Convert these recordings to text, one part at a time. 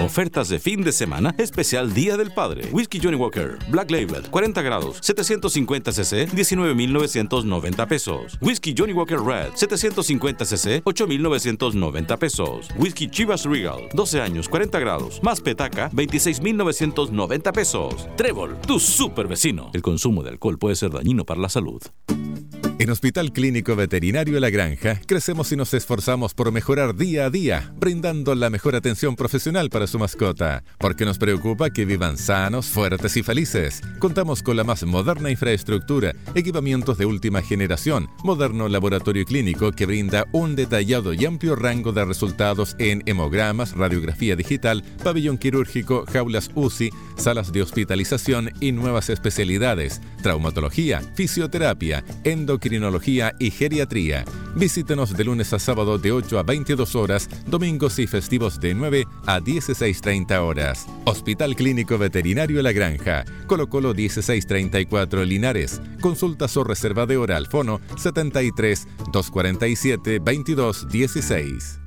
Ofertas de fin de semana, especial Día del Padre. Whisky Johnny Walker, Black Label, 40 grados, 750 cc, 19,990 pesos. Whisky Johnny Walker Red, 750 cc, 8,990 pesos. Whisky Chivas Regal, 12 años, 40 grados, más petaca, 26,990 pesos. Trébol, tu super vecino. El consumo de alcohol puede ser dañino para la salud. En Hospital Clínico Veterinario La Granja, crecemos y nos esforzamos por mejorar día a día, brindando la mejor atención profesional para su mascota, porque nos preocupa que vivan sanos, fuertes y felices. Contamos con la más moderna infraestructura, equipamientos de última generación, moderno laboratorio clínico que brinda un detallado y amplio rango de resultados en hemogramas, radiografía digital, pabellón quirúrgico, jaulas UCI, salas de hospitalización y nuevas especialidades, traumatología, fisioterapia, endocrinología y geriatría. Visítenos de lunes a sábado de 8 a 22 horas, domingos y festivos de 9 a 16:30 horas. Hospital Clínico Veterinario La Granja, Colo Colo 1634 Linares. Consultas o reserva de hora al fono 73 247 2216.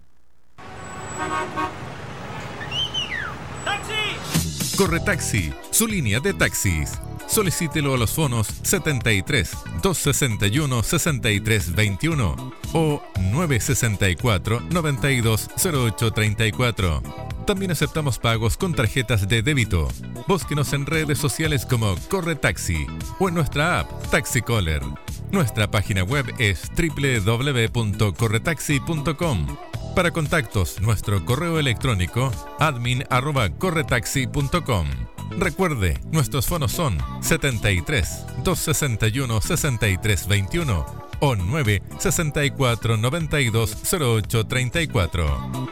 Corretaxi, su línea de taxis. Solicítelo a los fonos 73 261 6321 o 964 92 0834. También aceptamos pagos con tarjetas de débito. Búsquenos en redes sociales como Corretaxi o en nuestra app Taxicaller. Nuestra página web es www.corretaxi.com. Para contactos, nuestro correo electrónico admin@corretaxi.com. Recuerde, nuestros fonos son 73 261 6321 o 964 92 0834.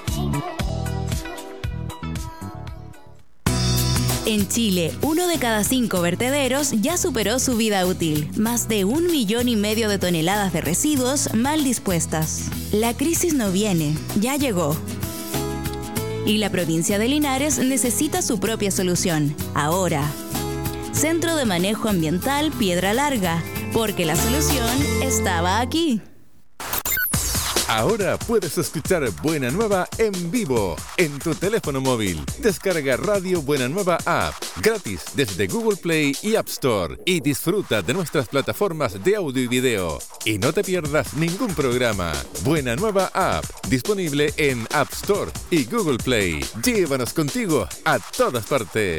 En Chile, 1 de cada 5 vertederos ya superó su vida útil. Más de 1,5 millones de toneladas de residuos mal dispuestas. La crisis no viene, ya llegó. Y la provincia de Linares necesita su propia solución, ahora. Centro de Manejo Ambiental Piedra Larga, porque la solución estaba aquí. Ahora puedes escuchar Buena Nueva en vivo en tu teléfono móvil. Descarga Radio Buena Nueva App gratis desde Google Play y App Store y disfruta de nuestras plataformas de audio y video. Y no te pierdas ningún programa. Buena Nueva App, disponible en App Store y Google Play. Llévanos contigo a todas partes.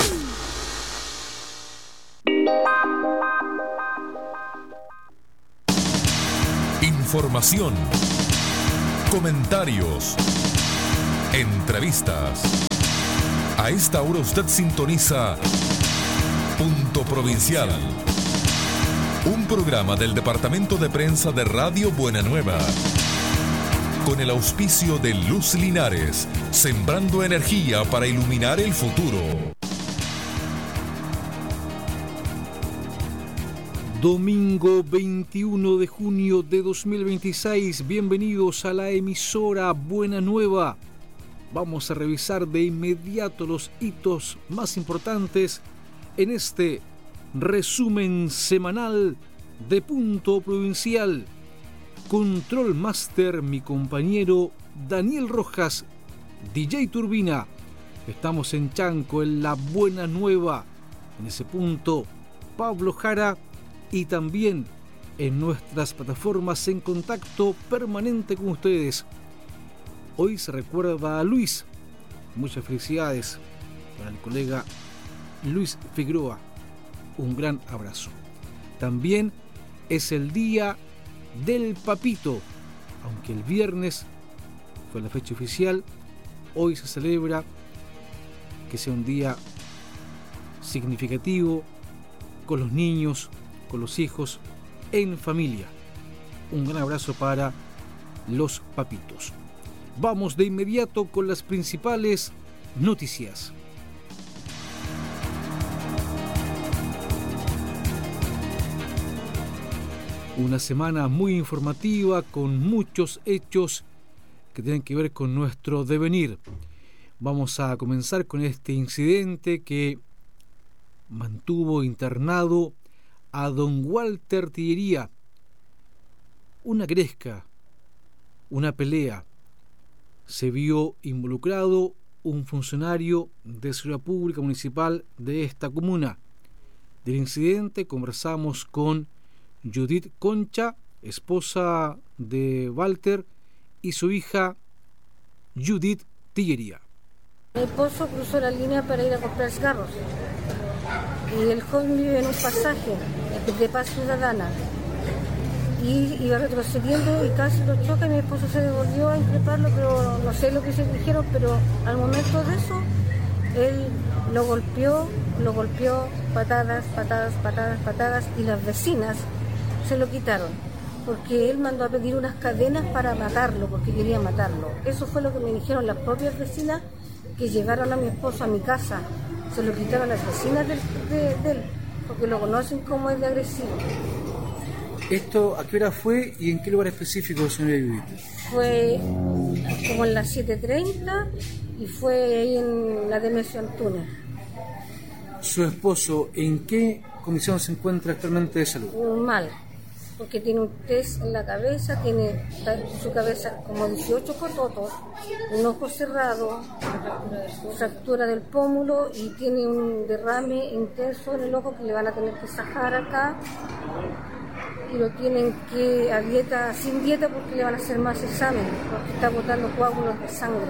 Información, comentarios, entrevistas. A esta hora usted sintoniza Punto Provincial, un programa del Departamento de Prensa de Radio Buena Nueva, con el auspicio de Luz Linares, sembrando energía para iluminar el futuro. Domingo 21 de junio de 2026, bienvenidos a la emisora Buena Nueva. Vamos a revisar de inmediato los hitos más importantes en este resumen semanal de Punto Provincial. Control Master, mi compañero Daniel Rojas, DJ Turbina. Estamos en Chanco, en la Buena Nueva. En ese punto, Pablo Jara. Y también en nuestras plataformas en contacto permanente con ustedes. Hoy se recuerda a Luis. Muchas felicidades para el colega Luis Figueroa. Un gran abrazo. También es el día del papito. Aunque el viernes fue la fecha oficial, hoy se celebra que sea un día significativo con los niños, con los hijos, en familia. Un gran abrazo para los papitos. Vamos de inmediato con las principales noticias. Una semana muy informativa con muchos hechos que tienen que ver con nuestro devenir. Vamos a comenzar con este incidente que mantuvo internado a don Walter Tillería. Una gresca, una pelea. Se vio involucrado un funcionario de seguridad pública municipal de esta comuna. Del incidente conversamos con Judith Concha, esposa de Walter, y su hija Judith Tillería. Mi esposo cruzó la línea para ir a comprar cigarros y el joven vive en un pasaje de Paz Ciudadana y iba retrocediendo y casi lo choca y mi esposo se devolvió a increparlo, pero no sé lo que se dijeron, pero al momento de eso él lo golpeó, patadas y las vecinas se lo quitaron porque él mandó a pedir unas cadenas para matarlo, porque quería matarlo. Eso fue lo que me dijeron las propias vecinas que llegaron a mi esposo a mi casa. Se lo quitaron las vecinas de él, porque lo conocen como es de agresivo. ¿Esto a qué hora fue y en qué lugar específico, señora Judith? Fue como en las 7:30 y fue ahí en la Demetrio Antunes. ¿Su esposo en qué condición se encuentra actualmente de salud? Mal, porque tiene un test en la cabeza, tiene su cabeza como 18 cototos, un ojo cerrado, fractura del pómulo y tiene un derrame intenso en el ojo que le van a tener que sacar acá y lo tienen que a dieta, sin dieta, porque le van a hacer más exámenes, porque está botando coágulos de sangre.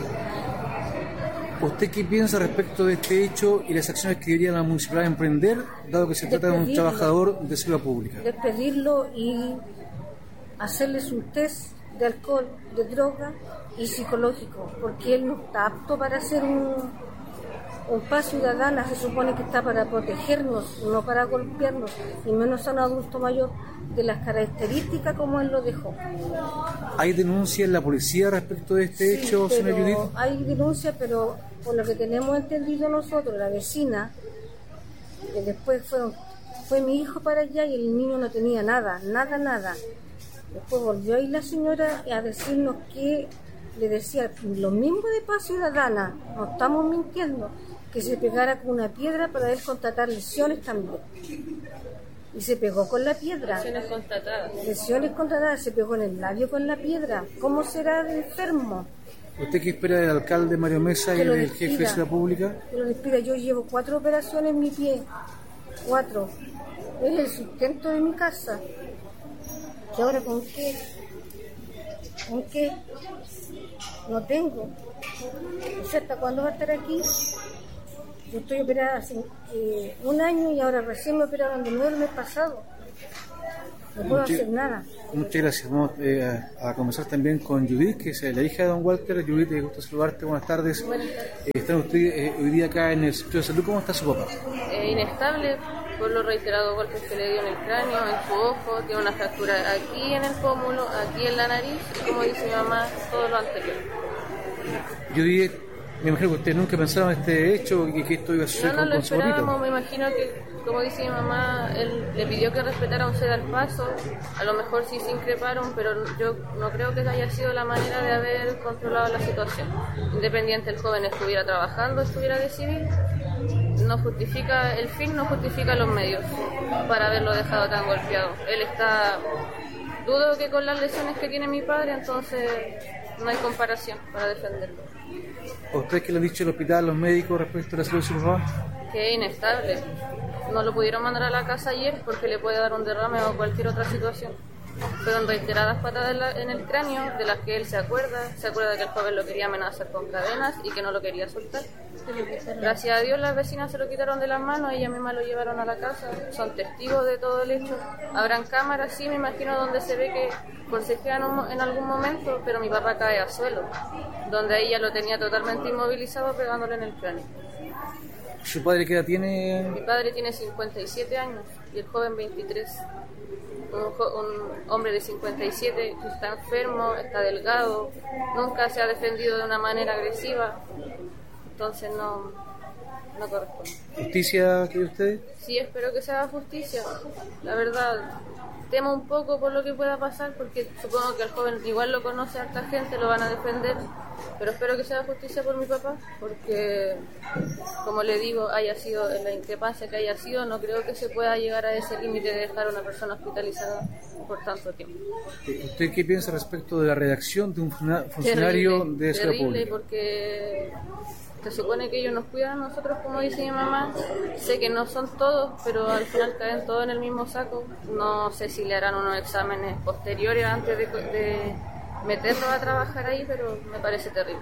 ¿Usted qué piensa respecto de este hecho y las acciones que debería la municipalidad emprender, dado que se trata de un trabajador de seguridad pública? Despedirlo y hacerles un test de alcohol, de droga y psicológico, porque él no está apto para hacer un Paz Ciudadana. Se supone que está para protegernos, no para golpearnos, y menos a un adulto mayor de las características como él lo dejó. ¿Hay denuncia en la policía respecto de este hecho, señora Judith? Hay denuncia, pero por lo que tenemos entendido nosotros, la vecina, que después fue mi hijo para allá y el niño no tenía nada. Después volvió ahí la señora a decirnos que le decía lo mismo de Paz Ciudadana, no estamos mintiendo, que se pegara con una piedra para él constatar lesiones también. Y se pegó con la piedra. Lesiones constatadas, se pegó en el labio con la piedra. ¿Cómo será de enfermo? ¿Usted qué espera del alcalde Mario Mesa y del jefe de seguridad pública? Que lo despida. Yo llevo 4 operaciones en mi pie. 4. Es el sustento de mi casa. ¿Y ahora con qué? ¿Con qué? No tengo. No sé hasta cuándo va a estar aquí. Yo estoy operada hace 1 año y ahora recién me operaron de nuevo el mes pasado. No puedo hacer nada. Muchas gracias. Vamos a conversar también con Judith, que es la hija de don Walter. Judith, me gusta saludarte. Buenas tardes. Están ustedes hoy día acá en el Centro de Salud. ¿Cómo está su papá? Inestable por los reiterados golpes que le dio en el cráneo, en su ojo. Tiene una fractura aquí en el pómulo, aquí en la nariz y, como dice mi mamá, todo lo anterior. Judith, me imagino que ustedes nunca pensaron en este hecho y que esto iba a suceder con su papito. Me imagino que, como dice mi mamá, él le pidió que respetara un ceda al paso. A lo mejor sí se increparon, pero yo no creo que haya sido la manera de haber controlado la situación. Independiente el joven estuviera trabajando, estuviera de civil, no justifica el fin, no justifica los medios para haberlo dejado tan golpeado. Él está, dudo que con las lesiones que tiene mi padre, entonces no hay comparación para defenderlo. ¿A usted qué le ha dicho el hospital, los médicos respecto a la salud de su papá? Que es inestable. No lo pudieron mandar a la casa ayer porque le puede dar un derrame o cualquier otra situación. Fueron reiteradas patadas en el cráneo, de las que él se acuerda que el joven lo quería amenazar con cadenas y que no lo quería soltar. Gracias a Dios las vecinas se lo quitaron de las manos, ellas mismas lo llevaron a la casa, son testigos de todo el hecho. Habrán cámaras, sí, me imagino, donde se ve que forcejean en algún momento, pero mi papá cae al suelo, donde ella lo tenía totalmente inmovilizado pegándole en el cráneo. ¿Su padre qué edad tiene? Mi padre tiene 57 años y el joven 23. Un hombre de 57 que está enfermo, está delgado, nunca se ha defendido de una manera agresiva, entonces no corresponde. ¿Justicia quiere usted? Sí, espero que se haga justicia, la verdad. temo un poco por lo que pueda pasar, porque supongo que el joven igual lo conoce a harta gente, lo van a defender, pero espero que sea justicia por mi papá, porque, como le digo, haya sido en la increpancia que haya sido, no creo que se pueda llegar a ese límite de dejar a una persona hospitalizada por tanto tiempo. ¿Usted qué piensa respecto de la redacción de un funcionario de Seguridad Pública? Terrible, porque se supone que ellos nos cuidan a nosotros, como dice mi mamá. Sé que no son todos, pero al final caen todos en el mismo saco. No sé si le harán unos exámenes posteriores antes de meterlos a trabajar ahí, pero me parece terrible.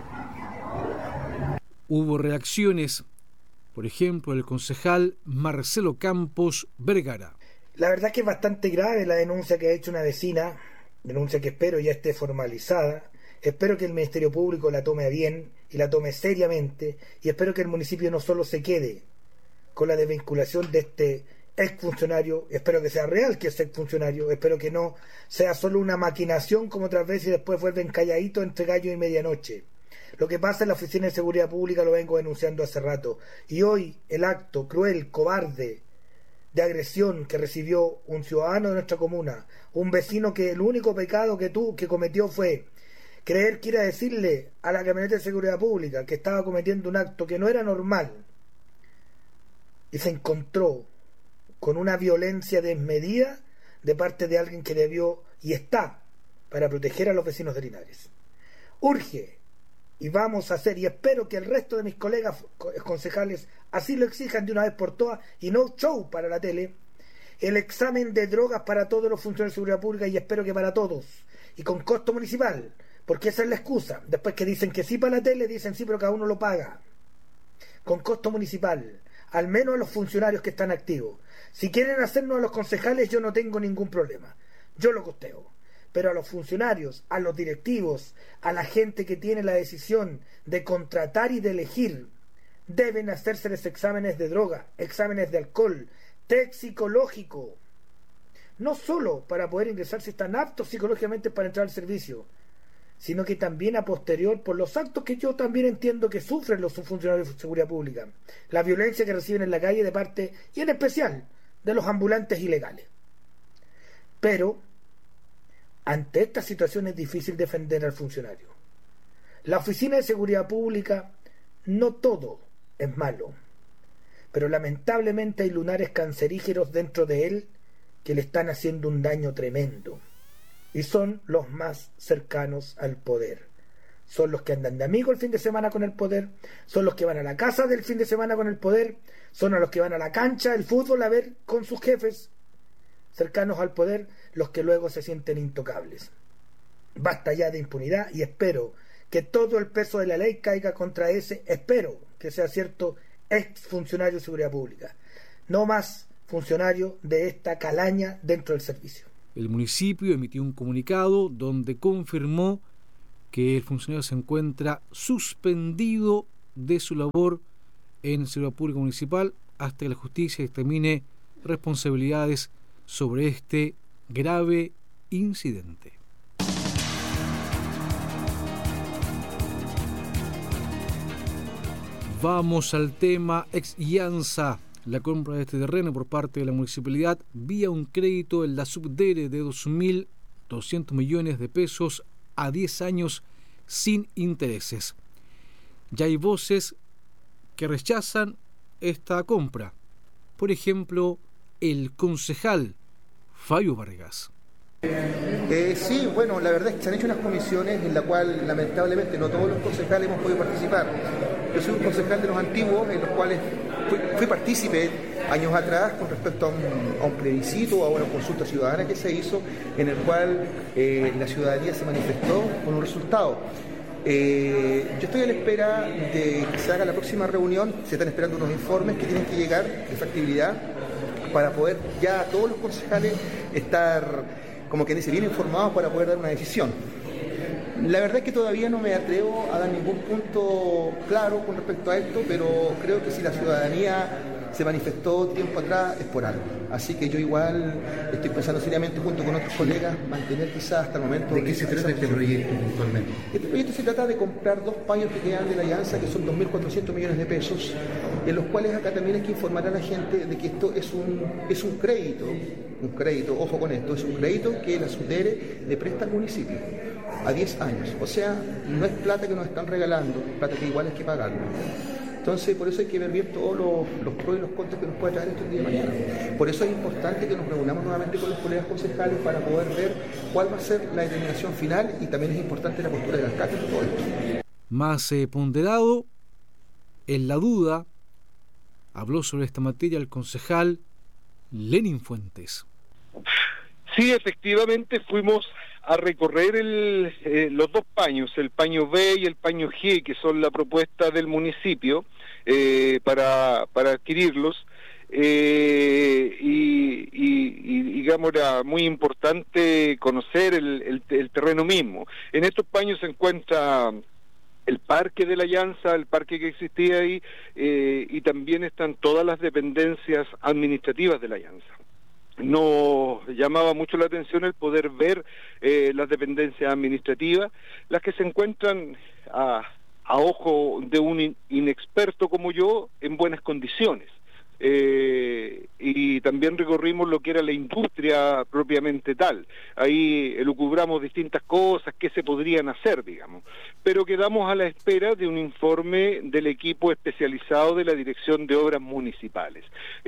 Hubo reacciones, por ejemplo, el concejal Marcelo Campos Vergara. La verdad que es bastante grave la denuncia que ha hecho una vecina, denuncia que espero ya esté formalizada. Espero que el Ministerio Público la tome a bien y la tome seriamente, y espero que el municipio no solo se quede con la desvinculación de este exfuncionario, espero que sea real que es exfuncionario, espero que no sea solo una maquinación como otras veces y después vuelven calladitos entre gallo y medianoche. Lo que pasa en la Oficina de Seguridad Pública lo vengo denunciando hace rato, y hoy el acto cruel, cobarde, de agresión que recibió un ciudadano de nuestra comuna, un vecino que el único pecado que cometió fue creer que ir a decirle a la camioneta de seguridad pública que estaba cometiendo un acto que no era normal, y se encontró con una violencia desmedida de parte de alguien que debió y está para proteger a los vecinos de Linares. Urge, y vamos a hacer, y espero que el resto de mis colegas concejales así lo exijan de una vez por todas, y no show para la tele, el examen de drogas para todos los funcionarios de seguridad pública, y espero que para todos, y con costo municipal, porque esa es la excusa. Después que dicen que sí para la tele, dicen sí, pero cada uno lo paga. Con costo municipal, al menos a los funcionarios que están activos. Si quieren hacernos a los concejales, yo no tengo ningún problema. Yo lo costeo. Pero a los funcionarios, a los directivos, a la gente que tiene la decisión de contratar y de elegir, deben hacérseles exámenes de droga, exámenes de alcohol, test psicológico. No solo para poder ingresar si están aptos psicológicamente para entrar al servicio, sino que también a posterior por los actos que yo también entiendo que sufren los funcionarios de seguridad pública, la violencia que reciben en la calle de parte, y en especial, de los ambulantes ilegales. Pero ante esta situación es difícil defender al funcionario. La Oficina de Seguridad Pública, no todo es malo, pero lamentablemente hay lunares cancerígenos dentro de él que le están haciendo un daño tremendo. Y son los más cercanos al poder. Son los que andan de amigo el fin de semana con el poder, son los que van a la casa del fin de semana con el poder, son a los que van a la cancha, el fútbol, a ver con sus jefes cercanos al poder, los que luego se sienten intocables. Basta ya de impunidad, y espero que todo el peso de la ley caiga contra ese, espero que sea cierto, ex funcionario de seguridad pública. No más funcionario de esta calaña dentro del servicio. El municipio emitió un comunicado donde confirmó que el funcionario se encuentra suspendido de su labor en Seguridad Pública Municipal hasta que la justicia determine responsabilidades sobre este grave incidente. Vamos al tema ex IANSA. La compra de este terreno por parte de la municipalidad vía un crédito en la Subdere de 2.200 millones de pesos a 10 años sin intereses. Ya hay voces que rechazan esta compra. Por ejemplo, el concejal Fabio Vargas. Sí, bueno, la verdad es que se han hecho unas comisiones en la cual lamentablemente no todos los concejales hemos podido participar. Yo soy un concejal de los antiguos, en los cuales fui partícipe años atrás con respecto a un plebiscito, a una consulta ciudadana que se hizo, en el cual la ciudadanía se manifestó con un resultado. Yo estoy a la espera de que se haga la próxima reunión. Se están esperando unos informes que tienen que llegar de factibilidad para poder ya todos los concejales estar, como quien dice, bien informados para poder dar una decisión. La verdad es que todavía no me atrevo a dar ningún punto claro con respecto a esto, pero creo que si la ciudadanía se manifestó tiempo atrás es por algo. Así que yo igual estoy pensando seriamente junto con otros colegas mantener quizás hasta el momento... ¿De qué se trata este proyecto puntualmente? Este proyecto se trata de comprar 2 paños que quedan de la alianza, que son 2.400 millones de pesos, en los cuales acá también hay que informar a la gente de que esto es un crédito, ojo con esto, es un crédito que la Subdere le presta al municipio a 10 años, o sea, no es plata que nos están regalando, es plata que igual hay que pagarlo. Entonces, por eso hay que ver bien todos los pros y los contras que nos puede traer esto el día de mañana. Por eso es importante que nos reunamos nuevamente con los colegas concejales para poder ver cuál va a ser la determinación final, y también es importante la postura del alcalde de todo esto. Más ponderado, en la duda, habló sobre esta materia el concejal Lenin Fuentes. Sí, efectivamente fuimos a recorrer los dos paños, el paño B y el paño G, que son la propuesta del municipio para adquirirlos. Y digamos, era muy importante conocer el terreno mismo. En estos paños se encuentra el parque de la Llanza, el parque que existía ahí, y también están todas las dependencias administrativas de la Llanza. Nos llamaba mucho la atención el poder ver las dependencias administrativas, las que se encuentran a ojo de un inexperto como yo en buenas condiciones. Y también recorrimos lo que era la industria propiamente tal. Ahí elucubramos distintas cosas que se podrían hacer, digamos, pero quedamos a la espera de un informe del equipo especializado de la Dirección de Obras Municipales.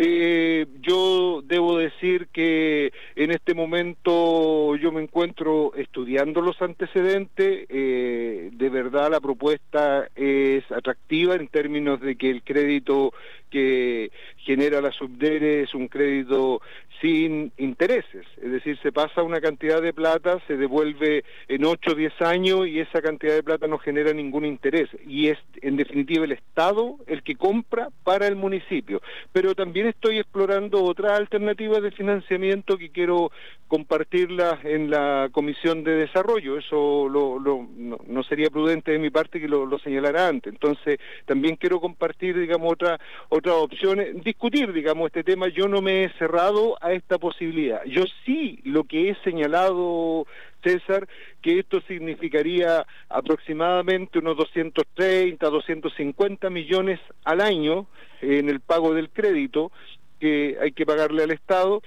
Yo debo decir que en este momento yo me encuentro estudiando los antecedentes. De verdad la propuesta es atractiva en términos de que el crédito que genera la Subdere es un crédito sin intereses, es decir, se pasa una cantidad de plata, se devuelve en 8 o 10 años y esa cantidad de plata no genera ningún interés, y es en definitiva el Estado el que compra para el municipio. Pero también estoy explorando otras alternativas de financiamiento que quiero compartirlas en la Comisión de Desarrollo. Eso no sería prudente de mi parte que lo señalara antes. Entonces también quiero compartir, digamos, otras opciones, discutir, digamos, este tema. Yo no me he cerrado a esta posibilidad. Yo sí lo que he señalado, César, que esto significaría aproximadamente unos 230, 250 millones al año en el pago del crédito que hay que pagarle al Estado,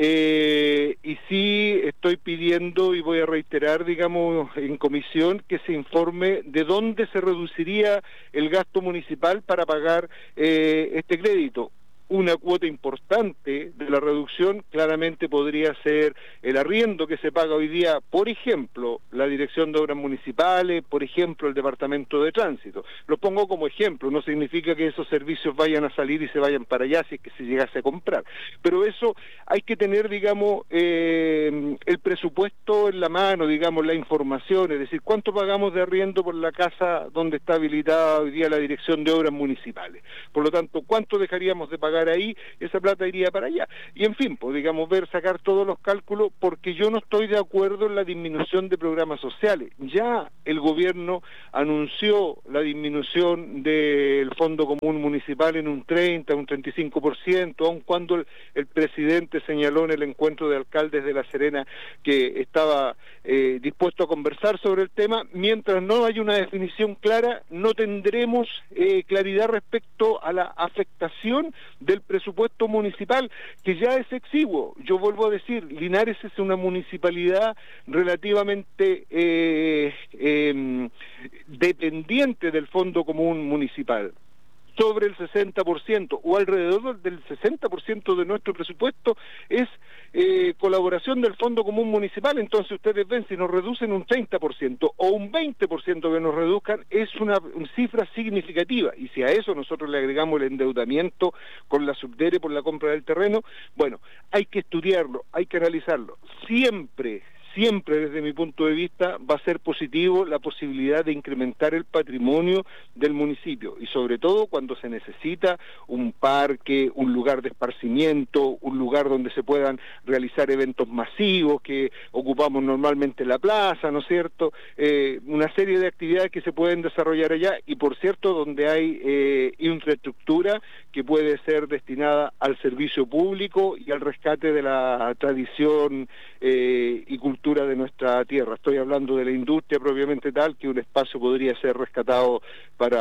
y sí estoy pidiendo, y voy a reiterar, digamos, en comisión, que se informe de dónde se reduciría el gasto municipal para pagar este crédito. Una cuota importante de la reducción claramente podría ser el arriendo que se paga hoy día, por ejemplo, la Dirección de Obras Municipales, por ejemplo, el Departamento de Tránsito. Lo pongo como ejemplo, no significa que esos servicios vayan a salir y se vayan para allá si es que se llegase a comprar. Pero eso hay que tener, digamos, el presupuesto en la mano, digamos, la información, es decir, cuánto pagamos de arriendo por la casa donde está habilitada hoy día la Dirección de Obras Municipales. Por lo tanto, cuánto dejaríamos de pagar ahí, esa plata iría para allá. Y en fin, pues digamos, sacar todos los cálculos, porque yo no estoy de acuerdo en la disminución de programas sociales. Ya el gobierno anunció la disminución del Fondo Común Municipal en un 30, un 35%, aun cuando el presidente señaló en el encuentro de alcaldes de La Serena que estaba dispuesto a conversar sobre el tema. Mientras no haya una definición clara, no tendremos claridad respecto a la afectación del presupuesto municipal, que ya es exiguo. Yo vuelvo a decir, Linares es una municipalidad relativamente dependiente del Fondo Común Municipal. Sobre el 60% o alrededor del 60% de nuestro presupuesto es colaboración del Fondo Común Municipal. Entonces ustedes ven, si nos reducen un 30% o un 20% que nos reduzcan, es una cifra significativa, y si a eso nosotros le agregamos el endeudamiento con la Subdere por la compra del terreno, bueno, hay que estudiarlo, hay que analizarlo. Siempre desde mi punto de vista va a ser positivo la posibilidad de incrementar el patrimonio del municipio, y sobre todo cuando se necesita un parque, un lugar de esparcimiento, un lugar donde se puedan realizar eventos masivos que ocupamos normalmente la plaza, ¿no es cierto? Una serie de actividades que se pueden desarrollar allá, y por cierto donde hay infraestructura que puede ser destinada al servicio público y al rescate de la tradición y cultura de nuestra tierra. Estoy hablando de la industria propiamente tal, que un espacio podría ser rescatado para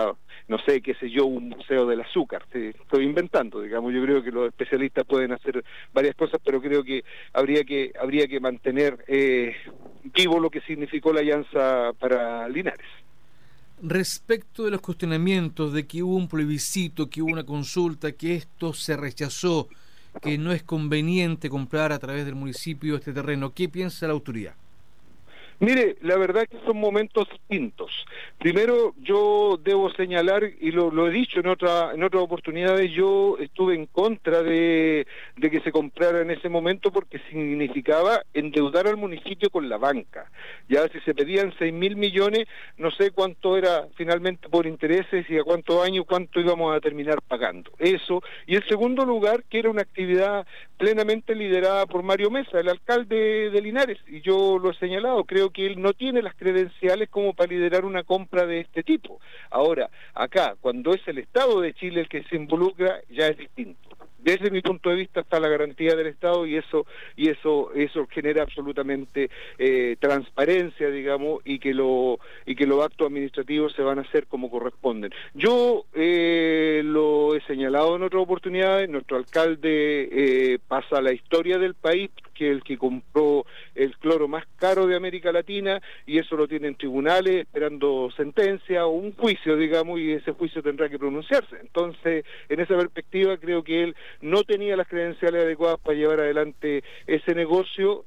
no sé, qué sé yo, un museo del azúcar. Estoy inventando, digamos. Yo creo que los especialistas pueden hacer varias cosas, pero creo que habría que mantener vivo lo que significó la alianza para Linares. Respecto de los cuestionamientos de que hubo un plebiscito, que hubo una consulta, que esto se rechazó, que no es conveniente comprar a través del municipio este terreno, ¿qué piensa la autoridad? Mire, la verdad que son momentos distintos. Primero, yo debo señalar, y lo he dicho en otras oportunidades, yo estuve en contra de que se comprara en ese momento porque significaba endeudar al municipio con la banca. Ya si se pedían 6.000 millones, no sé cuánto era finalmente por intereses y a cuántos años, cuánto íbamos a terminar pagando. Eso. Y en segundo lugar, que era una actividad plenamente liderada por Mario Mesa, el alcalde de Linares, y yo lo he señalado, creo que él no tiene las credenciales como para liderar una compra de este tipo. Ahora, acá, cuando es el Estado de Chile el que se involucra, ya es distinto. Desde mi punto de vista está la garantía del Estado y eso genera absolutamente transparencia, digamos, y que los actos administrativos se van a hacer como corresponden. Yo lo he señalado en otras oportunidades, nuestro alcalde pasa a la historia del país, que el que compró el cloro más caro de América Latina, y eso lo tiene en tribunales esperando sentencia o un juicio, digamos, y ese juicio tendrá que pronunciarse. Entonces, en esa perspectiva, creo que él no tenía las credenciales adecuadas para llevar adelante ese negocio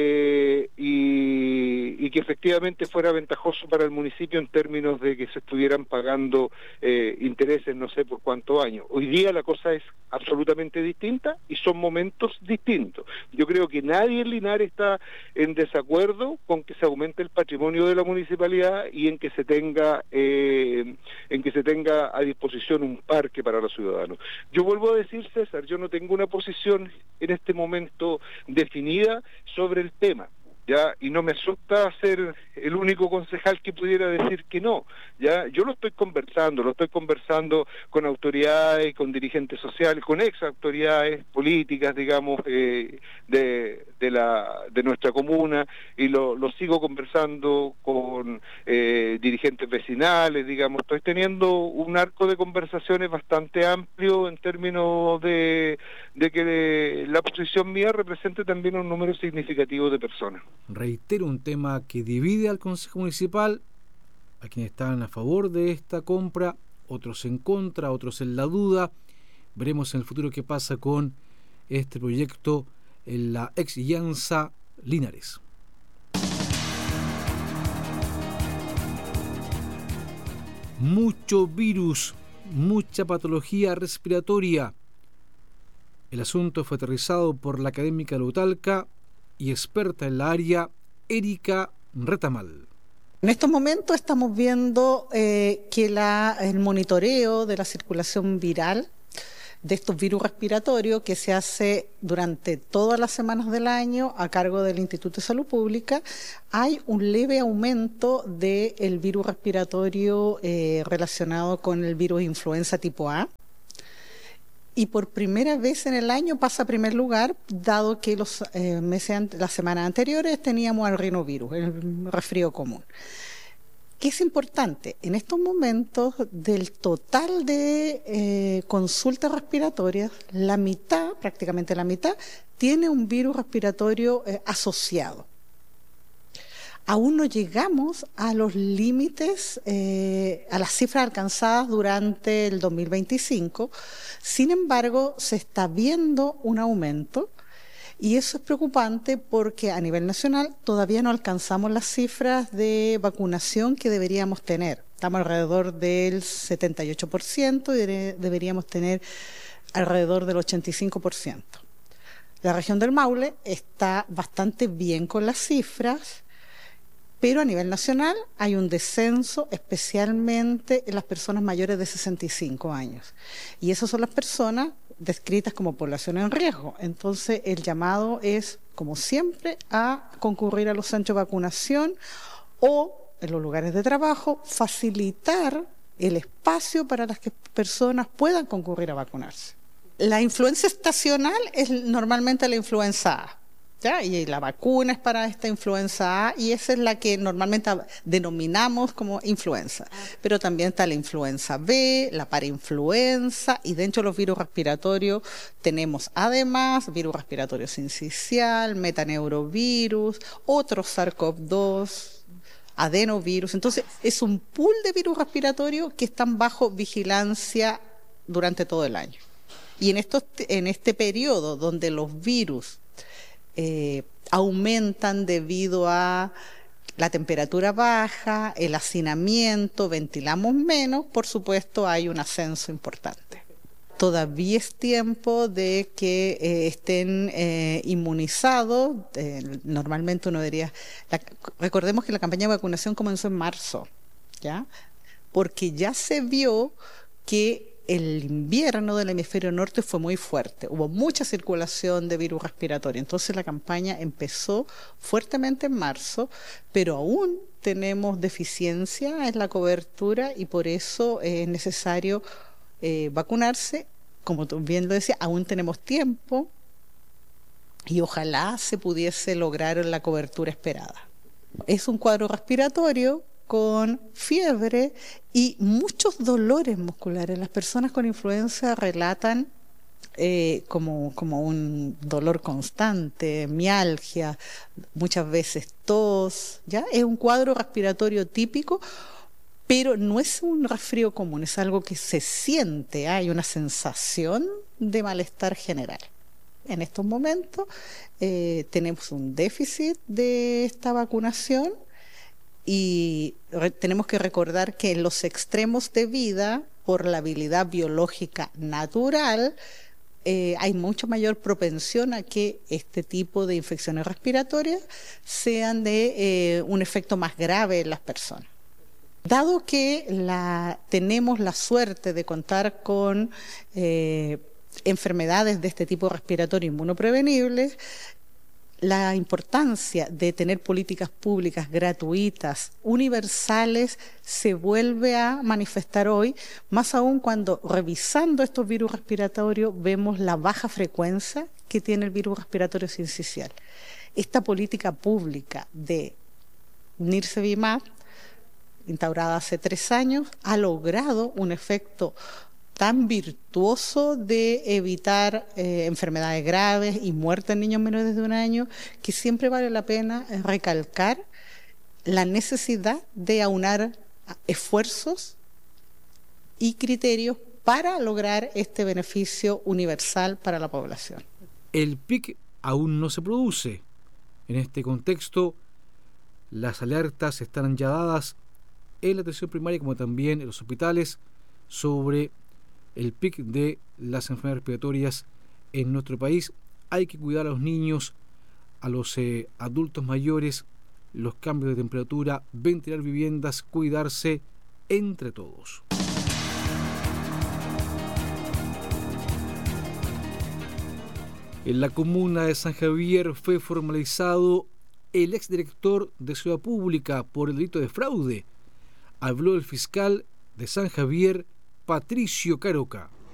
y que efectivamente fuera ventajoso para el municipio en términos de que se estuvieran pagando intereses no sé por cuántos años. Hoy día la cosa es absolutamente distinta y son momentos distintos. Yo creo que nadie en Linares está en desacuerdo con que se aumente el patrimonio de la municipalidad y en que se tenga a disposición un parque para los ciudadanos. Yo vuelvo a decir, César, yo no tengo una posición en este momento definida sobre el tema, ¿ya? Y no me asusta ser el único concejal que pudiera decir que no, ¿ya? Yo lo estoy conversando con autoridades, con dirigentes sociales, con ex autoridades políticas, digamos, de nuestra comuna, y lo sigo conversando con dirigentes vecinales, digamos. Estoy teniendo un arco de conversaciones bastante amplio en términos de que la posición mía represente también un número significativo de personas. Reitero, un tema que divide al Consejo Municipal, a quienes están a favor de esta compra, otros en contra, otros en la duda. Veremos en el futuro qué pasa con este proyecto en la ex Llanza Linares. Mucho virus, mucha patología respiratoria. El asunto fue aterrizado por la académica Lautalca y experta en la área, Erika Retamal. En estos momentos estamos viendo que el monitoreo de la circulación viral de estos virus respiratorios que se hace durante todas las semanas del año a cargo del Instituto de Salud Pública, hay un leve aumento del virus respiratorio relacionado con el virus influenza tipo A. Y por primera vez en el año pasa a primer lugar, dado que las semanas anteriores teníamos al rinovirus, el resfrío común. ¿Qué es importante? En estos momentos, del total de consultas respiratorias, la mitad, prácticamente la mitad, tiene un virus respiratorio asociado. Aún no llegamos a los límites, a las cifras alcanzadas durante el 2025. Sin embargo, se está viendo un aumento y eso es preocupante porque a nivel nacional todavía no alcanzamos las cifras de vacunación que deberíamos tener. Estamos alrededor del 78% y deberíamos tener alrededor del 85%. La región del Maule está bastante bien con las cifras, pero a nivel nacional hay un descenso, especialmente en las personas mayores de 65 años. Y esas son las personas descritas como población en riesgo. Entonces, el llamado es, como siempre, a concurrir a los centros de vacunación o en los lugares de trabajo, facilitar el espacio para las que personas puedan concurrir a vacunarse. La influenza estacional es normalmente la influenza A. ¿ya? Y la vacuna es para esta influenza A y esa es la que normalmente denominamos como influenza. Pero también está la influenza B, la parainfluenza y dentro de los virus respiratorios tenemos además virus respiratorio sincicial, metaneurovirus, otros SARS-CoV-2, adenovirus. Entonces es un pool de virus respiratorios que están bajo vigilancia durante todo el año. Y en este periodo donde los virus aumentan debido a la temperatura baja, el hacinamiento, ventilamos menos, por supuesto hay un ascenso importante. Todavía es tiempo de que estén inmunizados. Normalmente uno diría, recordemos que la campaña de vacunación comenzó en marzo, ¿ya? Porque ya se vio que el invierno del hemisferio norte fue muy fuerte, hubo mucha circulación de virus respiratorio, entonces la campaña empezó fuertemente en marzo, pero aún tenemos deficiencia en la cobertura y por eso es necesario vacunarse. Como tú bien lo decías, aún tenemos tiempo y ojalá se pudiese lograr la cobertura esperada. Es un cuadro respiratorio con fiebre y muchos dolores musculares. Las personas con influenza relatan como un dolor constante, mialgia, muchas veces tos, ¿ya? Es un cuadro respiratorio típico, pero no es un resfrío común, es algo que se siente, hay una sensación de malestar general. En estos momentos tenemos un déficit de esta vacunación. Y tenemos que recordar que en los extremos de vida, por la habilidad biológica natural, hay mucho mayor propensión a que este tipo de infecciones respiratorias sean de un efecto más grave en las personas. Dado que tenemos la suerte de contar con enfermedades de este tipo respiratorio inmunoprevenibles, la importancia de tener políticas públicas gratuitas, universales, se vuelve a manifestar hoy, más aún cuando revisando estos virus respiratorios vemos la baja frecuencia que tiene el virus respiratorio sincicial. Esta política pública de Nirsevimab, instaurada hace 3 años, ha logrado un efecto tan virtuoso de evitar enfermedades graves y muerte en niños menores de 1 año, que siempre vale la pena recalcar la necesidad de aunar esfuerzos y criterios para lograr este beneficio universal para la población. El pic aún no se produce. En este contexto, las alertas están ya dadas en la atención primaria como también en los hospitales sobre el pic de las enfermedades respiratorias en nuestro país. Hay que cuidar a los niños, a los adultos mayores, los cambios de temperatura, ventilar viviendas, cuidarse entre todos. En la comuna de San Javier fue formalizado el exdirector de Ciudad Pública por el delito de fraude. Habló el fiscal de San Javier, Patricio Caroca.